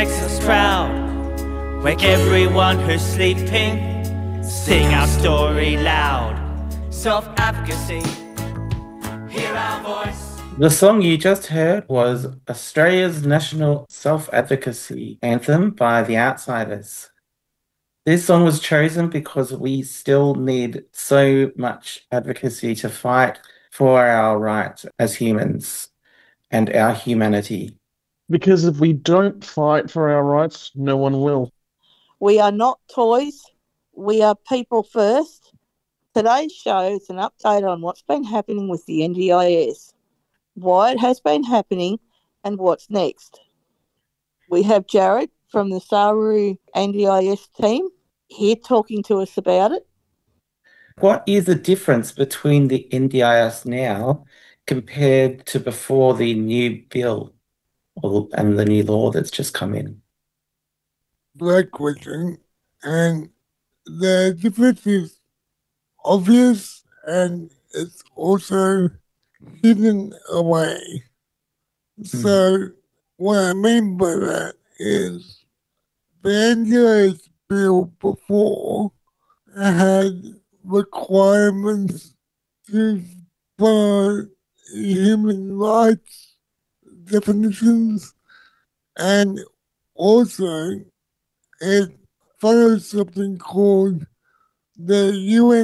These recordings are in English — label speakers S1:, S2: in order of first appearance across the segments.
S1: makes us proud. Wake everyone who's sleeping, sing our story loud. Self-advocacy, hear our voice.
S2: The song you just heard was Australia's national self-advocacy anthem by The Outsiders. This song was chosen because we still need so much advocacy to fight for our rights as humans and our humanity.
S3: Because if we don't fight for our rights, no one will.
S4: We are not toys. We are people first. Today's show is an update on what's been happening with the NDIS, why it has been happening, and what's next. We have Jared from the Saru NDIS team here talking to us about it.
S2: What is the difference between the NDIS now compared to before the new bill and the new law that's just come in?
S5: Great question. And the difference is obvious and it's also hidden away. So what I mean by that is the NDIS bill before had requirements to follow human rights definitions, and also it follows something called the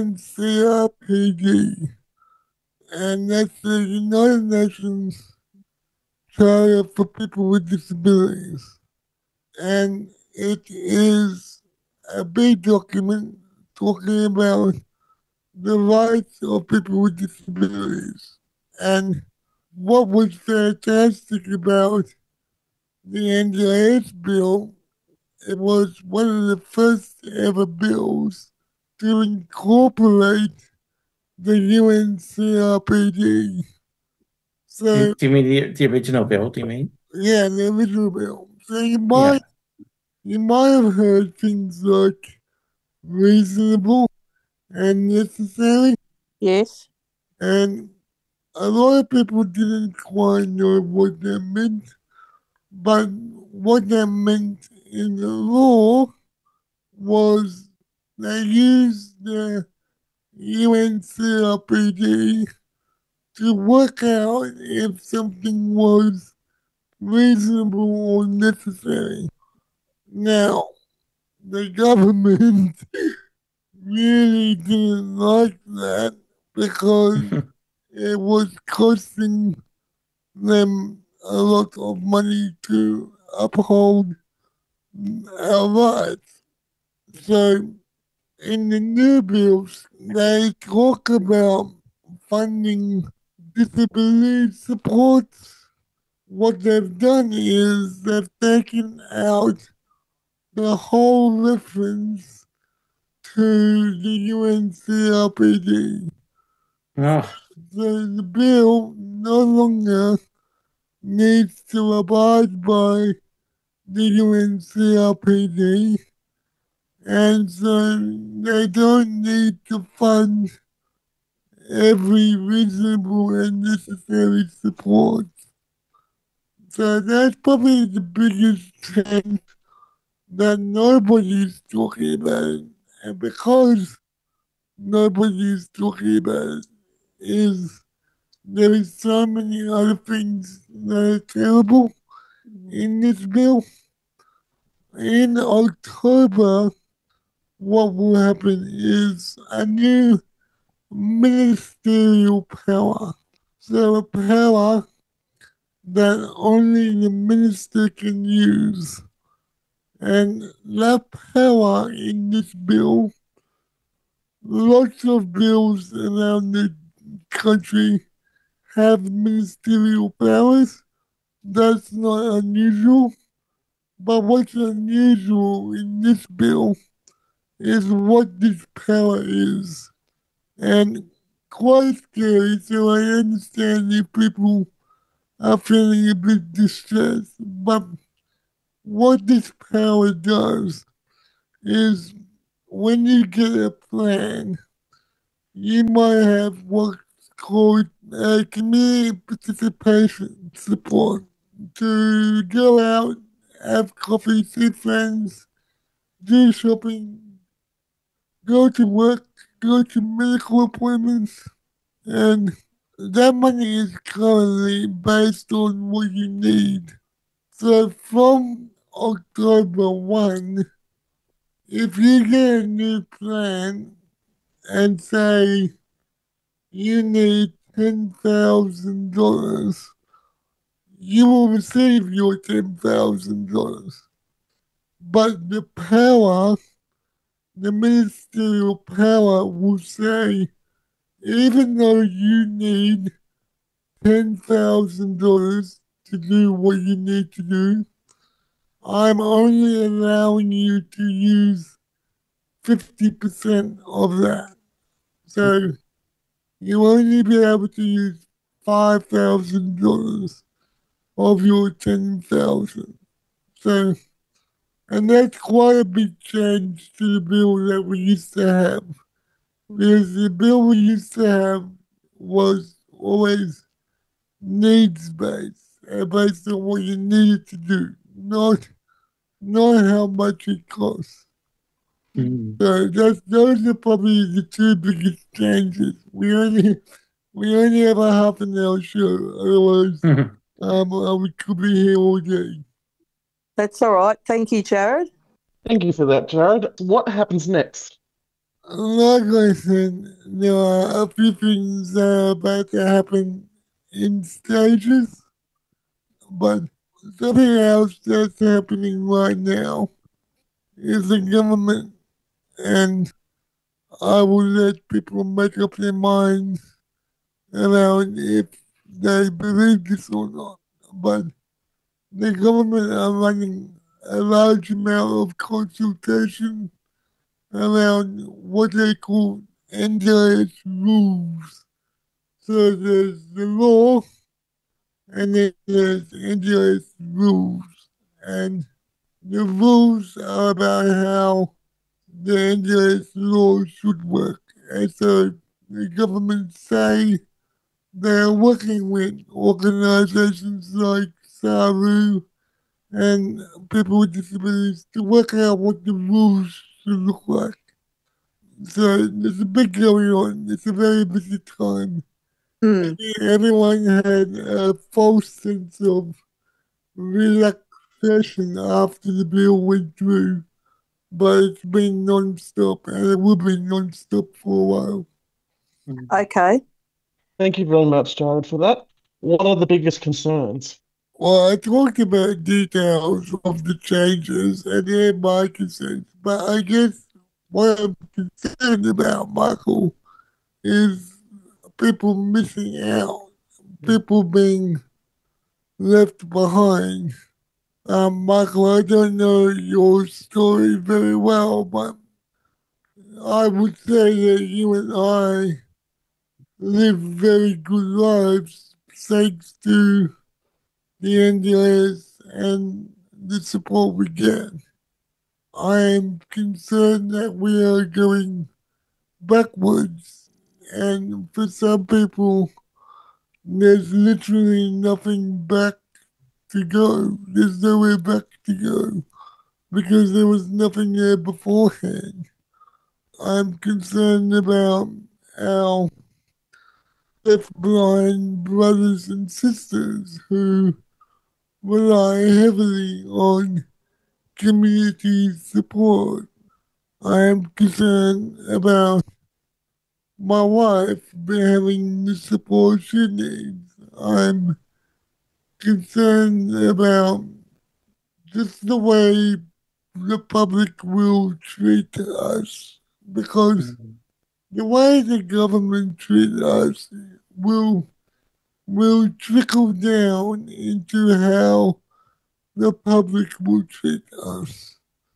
S5: UNCRPD, and that's the United Nations Charter for People with Disabilities. And it is a big document talking about the rights of people with disabilities. And what was fantastic about the NDIS bill, it was one of the first ever bills to incorporate the UNCRPD. So,
S2: Do you mean the original bill, do you mean?
S5: yeah, the original bill. So you might have heard things like reasonable and necessary.
S4: Yes.
S5: And a lot of people didn't quite know what that meant, but what that meant in the law was they used the UNCRPD to work out if something was reasonable or necessary. Now, the government really didn't like that because it was costing them a lot of money to uphold our rights. So, in the new bills, they talk about funding disability supports. What they've done is they've taken out the whole reference to the UNCRPD.
S2: Oh,
S5: So the bill no longer needs to abide by the UNCRPD, and so they don't need to fund every reasonable and necessary support. So that's probably the biggest change that nobody's talking about. And because nobody's talking about it, is there is so many other things that are terrible in this bill. In October, what will happen is a new ministerial power. So a power that only the minister can use. And that power in this bill, lots of bills around the country have ministerial powers. That's not unusual. But what's unusual in this bill is what this power is. And quite scary, so I understand if people are feeling a bit distressed. But what this power does is when you get a plan, you might have what's called community participation support to go out have coffee, see friends, do shopping, go to work, go to medical appointments, and that money is currently based on what you need. So from October 1, if you get a new plan and say you need $10,000, you will receive your $10,000. But the ministerial power will say, even though you need $10,000 to do what you need to do, I'm only allowing you to use 50% of that. So you only be able to use $5,000 of your 10,000. So, and that's quite a big change to the bill that we used to have. Because the bill we used to have was always needs based, based on what you needed to do, not how much it costs. So those are probably the two biggest changes. We only have a half an hour show, otherwise we could be here all day.
S4: That's all right. Thank you, Jared.
S3: Thank you for that, Jared. What happens next?
S5: Like I said, there are a few things that are about to happen in stages, but something else that's happening right now is the government, and I will let people make up their minds around if they believe this or not. But the government are running a large amount of consultation around what they call NDIS rules. So there's the law, and then there's NDIS rules. And the rules are about how the NDIS law should work. And so the government say they're working with organizations like SARU and people with disabilities to work out what the rules should look like. So there's a big going on. It's a very busy time. Everyone had a false sense of relaxation after the bill went through, but it's been non-stop, and it will be non-stop for a while.
S4: Okay.
S3: Thank you very much, Jared, for that. What are the biggest concerns?
S5: Well, I talked about details of the changes and they're my concerns, but I guess what I'm concerned about, Michael, is people missing out, people being left behind. Michael, I don't know your story very well, but I would say that you and I live very good lives thanks to the NDIS and the support we get. I am concerned that we are going backwards, and for some people, there's literally nothing back to go. There's nowhere back to go because there was nothing there beforehand. I'm concerned about our deaf-blind brothers and sisters who rely heavily on community support. I am concerned about my wife having the support she needs. I'm concerned about just the way the public will treat us because the way the government treats us will trickle down into how the public will treat us.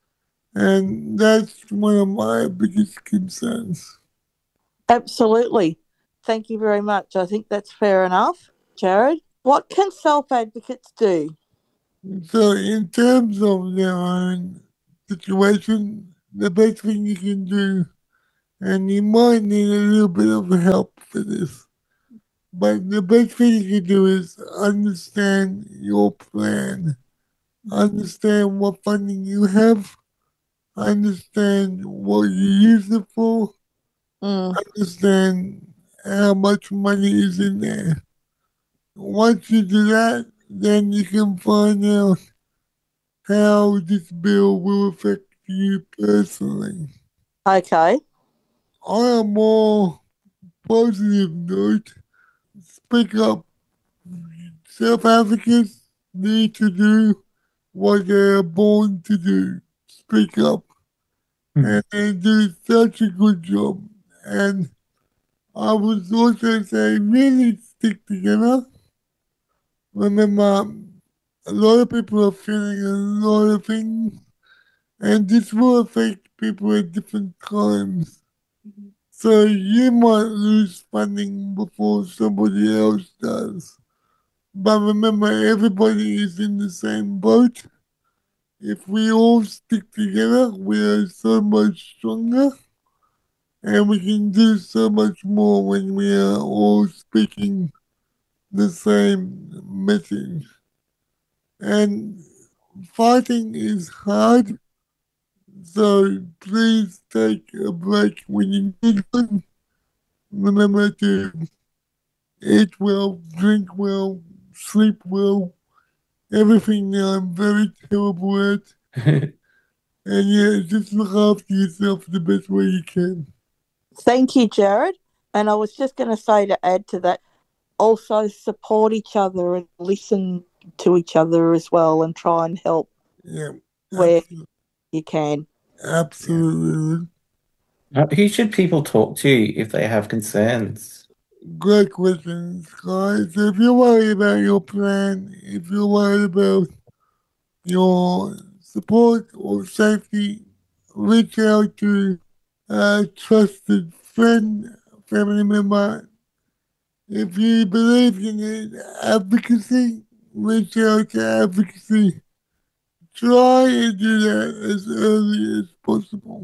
S5: And that's one of my biggest concerns.
S4: Absolutely. Thank you very much. I think that's fair enough. Jared, what can self-advocates do?
S5: So, in terms of their own situation, the best thing you can do, and you might need a little bit of help for this, but the best thing you can do is understand your plan understand what funding you have, understand what you use it for,
S4: Mm.
S5: understand how much money is in there. Once you do that, then you can find out how this bill will affect you personally.
S4: Okay.
S5: On a more positive note, speak up. South Africans need to do what they are born to do. Speak up. And they do such a good job. And I would also say really stick together. Remember, a lot of people are feeling a lot of things, and this will affect people at different times. So you might lose funding before somebody else does. But remember, everybody is in the same boat. If we all stick together, we are so much stronger, and we can do so much more when we are all speaking the same message. And fighting is hard, so please take a break when you need one. Remember to eat well, drink well, sleep well, everything that I'm very terrible at. And yeah, just look after yourself the best way you can.
S4: Thank you, Jared. And I was just going to say, to add to that, also support each other and listen to each other as well, and try and help
S5: Yeah,
S4: where you can.
S5: absolutely.
S2: Who should people talk to if they have concerns?
S5: Great questions, guys. If you're worried about your plan, if you're worried about your support or safety, reach out to a trusted friend, family member. If you believe you need advocacy, reach out to advocacy. Try and do that as early as possible.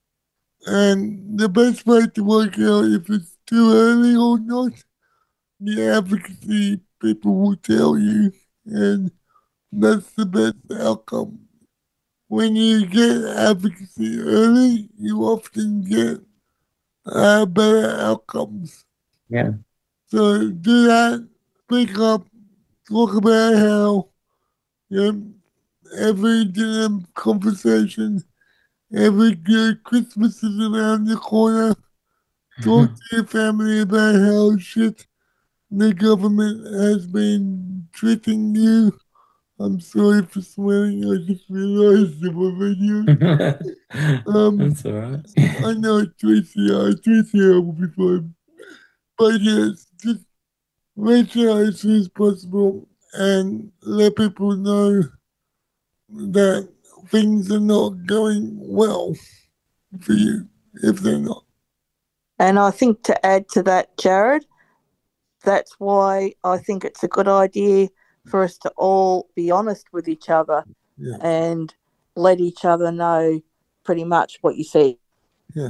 S5: And the best way to work out if it's too early or not, the advocacy people will tell you, and that's the best outcome. When you get advocacy early, you often get better outcomes.
S2: Yeah.
S5: So do that, speak up, talk about how you know, every dinner conversation, every good Christmas is around the corner. Talk to your family about how shit the government has been treating you. I'm sorry for swearing. I just realized it was radio.
S2: That's all right.
S5: I know Tracy will be fine. But yes, just reach out as soon as possible and let people know that things are not going well for you if they're not.
S4: And I think, to add to that, Jared, that's why I think it's a good idea for us to all be honest with each other,
S5: Yeah,
S4: and let each other know pretty much what you said.
S5: yeah,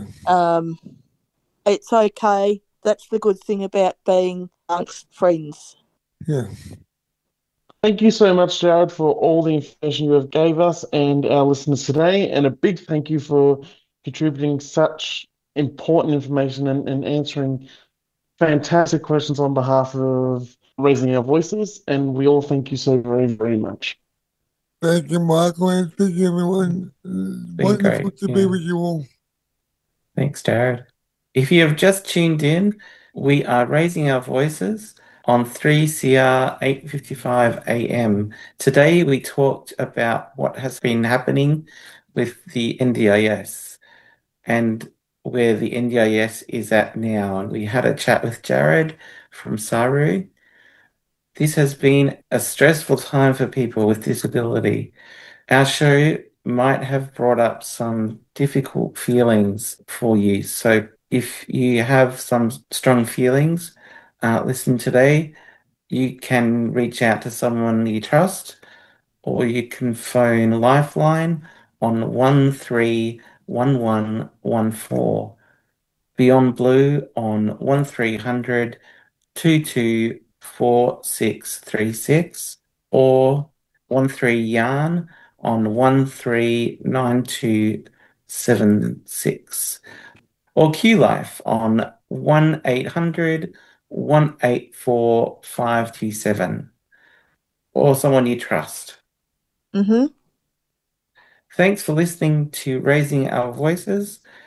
S4: It's okay. That's the good thing about being amongst friends.
S5: yeah.
S3: Thank you so much, Jared, for all the information you have gave us and our listeners today. And a big thank you for contributing such important information and answering fantastic questions on behalf of Raising Our Voices. And we all thank you so very, very much.
S5: Thank you, Michael, and thank you, everyone.
S2: Been
S5: Wonderful
S2: great.
S5: to be
S2: Yeah.
S5: with you all.
S2: Thanks, Jared. If you have just tuned in, we are raising our voices on 3CR 8:55 AM. Today we talked about what has been happening with the NDIS and where the NDIS is at now. And we had a chat with Jared from Saru. This has been a stressful time for people with disability. Our show might have brought up some difficult feelings for you. So if you have some strong feelings, listen today. You can reach out to someone you trust, or you can phone Lifeline on 131114. Beyond Blue on 1300 224636, or 13YARN on 139276, or QLife on 1-800-184-527, or someone you trust.
S4: Mm-hmm.
S2: Thanks for listening to Raising Our Voices.